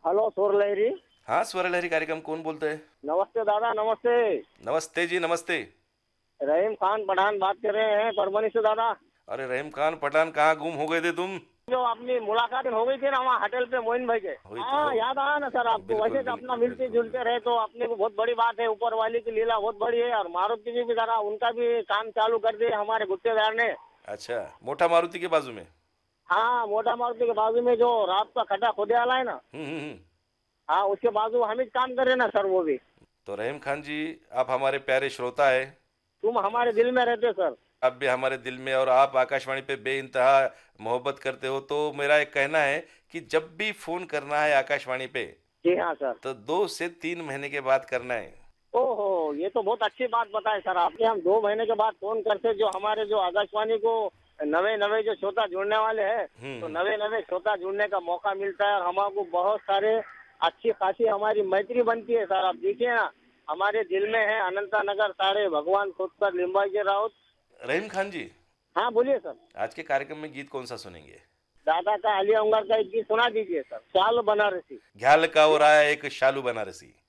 Hello सुर लहरी। हाँ, स्वर लहरी कार्यक्रम, कौन बोलते हैं? नमस्ते दादा, नमस्ते। नमस्ते जी, नमस्ते। रहीम खान पठान बात कर रहे हैं परभणी से दादा। अरे रहीम खान पठान, कहाँ गुम हो गए थे तुम? जो अपनी मुलाकात हो गई थी ना वहाँ होटल पे मोइन भाई के। हुई तो हाँ, हो। याद आया ना सर आपको? बिल्कुल वैसे तो अपना बिल्कुल मिलते बिल्कुल जुलते रहे तो अपने को बहुत बड़ी बात है। ऊपर वाली की लीला बहुत बड़ी है। और मारुति जी भी जरा उनका भी काम चालू कर दिया हमारे गुत्तेदार ने। अच्छा, मोटा मारुति के बाजू में? हाँ, मोटा मारुति के बाजू में जो रात का खड्डा खोदे वाला है ना। हम्म। हाँ, उसके बाजू हम ही काम कर रहे हैं ना सर, वो भी। तो रहीम खान जी, आप हमारे प्यारे श्रोता है। तुम हमारे दिल में रहते सर। आप भी हमारे दिल में, और आप आकाशवाणी पे बेइंतहा मोहब्बत करते हो, तो मेरा एक कहना है कि जब भी फोन करना है आकाशवाणी पे, जी हाँ सर। तो 2 से 3 महीने के बाद करना है। ओहो, ये तो बहुत अच्छी बात बताए सर आपने। हम 2 महीने के बाद फोन करते, जो हमारे जो आकाशवाणी को नवे नवे जो श्रोता जुड़ने वाले हैं, तो हम्म। नवे नवे श्रोता जुड़ने का मौका मिलता है। और हमको बहुत सारे अच्छी खासी हमारी मैत्री बनती है सर। आप देखिए ना, हमारे दिल में है अनंता नगर सारे भगवान खोदकर लिम्बाई के राउत। रहीम खान जी, हाँ बोलिए सर। आज के कार्यक्रम में गीत कौन सा सुनेंगे? दादा का अली अंगार का एक गीत सुना दीजिए सर, चाल बनारसी। ख्याल का हो रहा है एक शालू बनारसी।